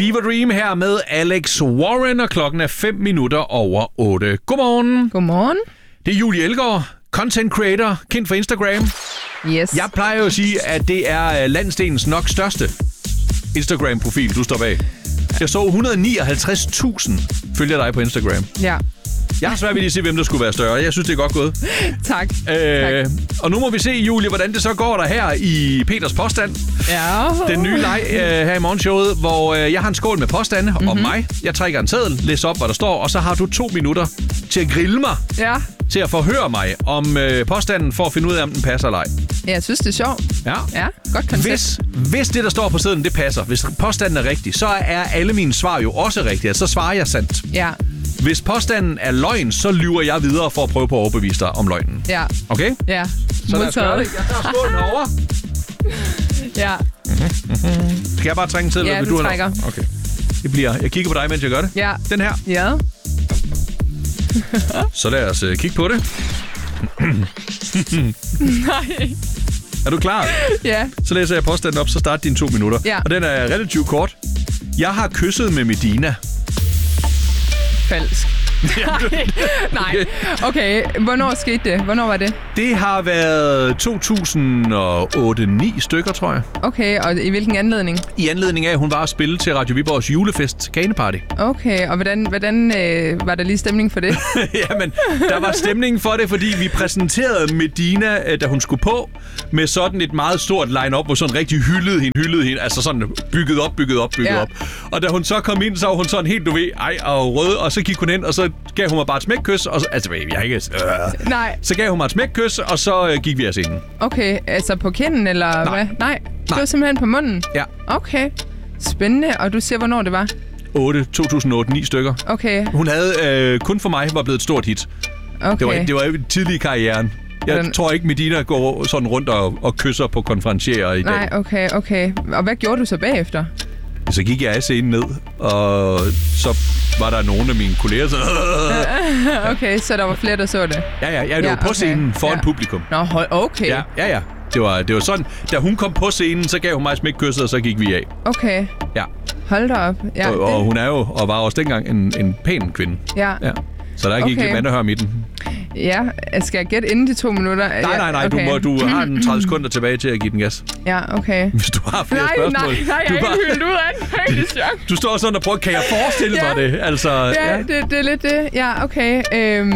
Fever Dream her med Alex Warren, og klokken er 5 minutter over 8. Godmorgen. Godmorgen. Det er Julie Elgaard, content creator, kendt for Instagram. Yes. Jeg plejer jo at sige, at det er landsdelens nok største Instagram-profil, du står bag. Jeg så 159.000 følger dig på Instagram. Ja. Jeg har svært ved at se, hvem der skulle være større. Jeg synes, det er godt gået. Tak. Og nu må vi se, Julie, hvordan det så går der her i Peters påstand. Ja. Den nye leg her i morgenshowet, hvor jeg har en skål med påstande om mig. Jeg trækker en seddel, læser op, hvad der står, og så har du 2 minutter til at grille mig. Ja. Til at forhøre mig om påstanden, for at finde ud af, om den passer eller ej. Jeg synes, det er sjovt. Ja. Ja, godt koncept. Hvis det, der står på sedlen, det passer, hvis påstanden er rigtig, så er alle mine svar jo også rigtige. Altså, så svarer jeg sandt. Ja. Hvis påstanden er løgn, så lyver jeg videre for at prøve på at overbevise dig om løgnen. Ja. Okay? Ja. Så lad os gøre det. Jeg tager skålen herovre. Ja. Skal jeg bare trække en seddel? Ja, du trækker. Okay. Det bliver... Jeg kigger på dig, mens jeg gør det. Ja. Den her. Ja. Så lad os kigge på det. Nej. Er du klar? Ja. Så læser jeg påstanden op, så starter dine 2 minutter. Ja. Og den er relativt kort. Jeg har kysset med Medina. Falsk. Nej. Okay, hvornår skete det? Hvornår var det? Det har været 2008-9 stykker, tror jeg. Okay, og i hvilken anledning? I anledning af, at hun var at spille til Radio Viborgs julefest Kaneparty. Okay, og hvordan var der lige stemning for det? Jamen, der var stemning for det, fordi vi præsenterede Medina, da hun skulle på, med sådan et meget stort line-up, hvor sådan rigtig hyldede hende, altså sådan bygget op. Og da hun så kom ind, så var hun sådan helt, og rød, og så gik hun ind, og så gav hun mig bare et smækkys, og så, altså, jeg ikke... Nej. Så gav hun mig et smækkys, og så gik vi af scenen. Okay, altså på kinden, eller Nej. hvad? Nej, det var simpelthen på munden? Ja. Okay, spændende. Og du siger, hvornår det var? 2008-9 stykker. Okay. Hun havde kun for mig var blevet et stort hit. Okay. Det var tidlig i karrieren. Jeg tror ikke, Medina går sådan rundt og kysser på konferencierer i dag. Nej, okay. Og hvad gjorde du så bagefter? Så gik jeg af scenen ned, og så var der nogle af mine kolleger, så... Okay, så der var flere, der så det? Ja, det var på scenen foran publikum. Nå, okay. Ja. Det var sådan, da hun kom på scenen, så gav hun mig et smækkysset, og så gik vi af. Okay. Ja. Hold da op. Ja, og hun er jo, og var også dengang, en pæn kvinde. Ja. Så der er ikke andet at høre midten. Ja, skal jeg gætte inden de 2 minutter? Nej, okay. du har en 30 sekunder tilbage til at give den gas. Ja, okay. Hvis du har flere spørgsmål. Nej, jeg er helt hyldt ud af den. Du står sådan og prøver, kan jeg forestille mig det? Altså, ja. Det er lidt det. Ja, okay.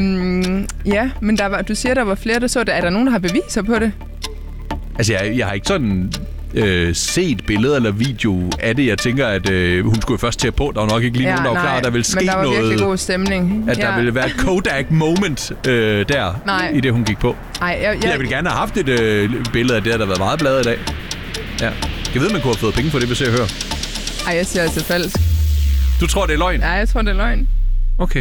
Ja, men du siger, der var flere, der så det. Er der nogen, der har beviser på det? Altså, jeg har ikke sådan... set billeder eller video af det. Jeg tænker, at hun skulle først til at på. Der var nok ikke lige nogen, der var klar. Der ville ske noget. Men der var virkelig god stemning. At der ville være et Kodak moment i det, hun gik på. Jeg ville gerne have haft et billede af det, der har været meget bladet i dag. Ja. Jeg ved, man kunne have fået penge for det, hvis jeg hører. Jeg siger altså falsk. Du tror, det er løgn? Ja, jeg tror, det er løgn. Okay.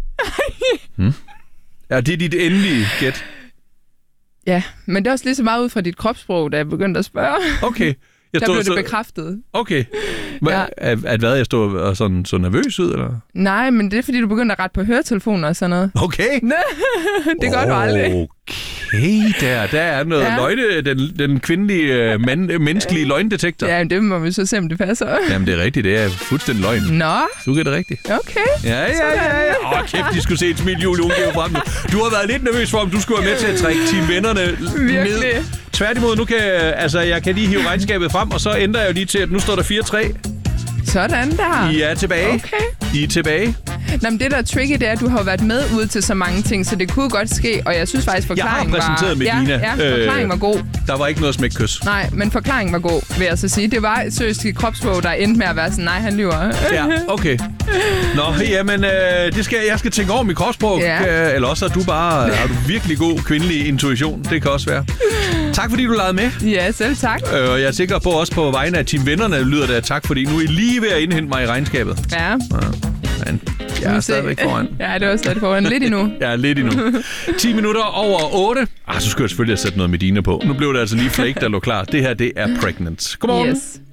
Ja, det er dit endelige gæt. Ja, men det er også lige så meget ud fra dit kropssprog, da jeg begyndte at spørge. Okay. Der blev det bekræftet. Okay. At hvad, jeg stod sådan så nervøs ud, eller? Nej, men det er, fordi du begyndte at rette på høretelefoner og sådan noget. Okay. Det gør du aldrig. Okay, der er noget løgne, den kvindelige menneskelige løgndetektor. Ja, det må vi så se, om det passer. Jamen, det er rigtigt. Det er fuldstændig løgn. Nå. Du gør det rigtigt. Okay. Ja. Kæft, de skulle se et smil, Julie. Hun giver frem nu. Du har været lidt nervøs for, om du skulle være med til at trække Team Vennerne ned. Tværtimod, nu kan jeg kan lige hive regnskabet frem, og så ændrer jeg jo lige til, at nu står der 4-3. Sådan der. I er tilbage. Okay. I er tilbage. Nå, men det, der er tricky, det er, at du har været med ud til så mange ting, så det kunne godt ske, og jeg synes faktisk, forklaringen var... Jeg har præsenteret Medina. Ja, forklaringen var god. Der var ikke noget smækkys. Nej, men forklaringen var god, vil jeg så sige. Det var et seriøst kropssprog, der endte med at være sådan, nej, han lyver. Ja, okay. Nå, jamen, jeg skal tænke over mit kropssprog. Ja. Eller også har du virkelig god kvindelig intuition. Det kan også være. Tak, fordi du lavede med. Ja, selv tak. Og jeg er sikker på, også på vegne af Team Vennerne lyder det tak, fordi nu er I lige ved at indhente mig i regnskabet. Ja. Men jeg er stadigvæk foran. Ja, det er også stadig foran. Lidt endnu. Ja, lidt endnu. 10 minutter over 8. Så skulle jeg selvfølgelig have sat noget Medina på. Nu blev det altså lige flake, der lå klar. Det her, det er Pregnant. Godmorgen. Yes.